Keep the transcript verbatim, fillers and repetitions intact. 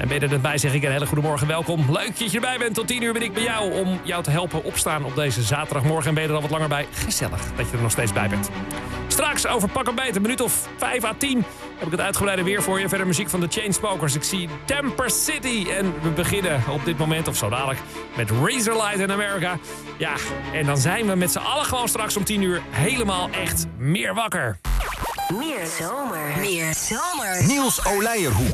En ben je er net bij, zeg ik een hele goede morgen, welkom. Leuk dat je erbij bent. Tot tien uur ben ik bij jou om jou te helpen opstaan op deze zaterdagmorgen. En ben je er al wat langer bij? Gezellig dat je er nog steeds bij bent. Straks over pak een beet, een minuut of vijf à tien... heb ik het uitgebreide weer voor je. Verder muziek van de Chainsmokers. Ik zie Temper City. En we beginnen op dit moment, of zo dadelijk, met Razorlight in America. Ja, en dan zijn we met z'n allen gewoon straks om tien uur helemaal echt meer wakker. Meer zomer. Meer zomer. Niels Oleijerhoek.